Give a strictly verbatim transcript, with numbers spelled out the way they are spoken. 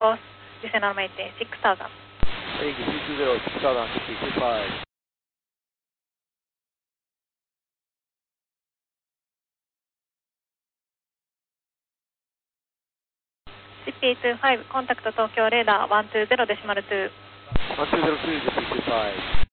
Boss, Descend maintain six thousand. Thank you, three two zero, six thousand, fifty, two five. C P two five, contact Tokyo radar one two zero decimal two. one two zero two, fifty, two five.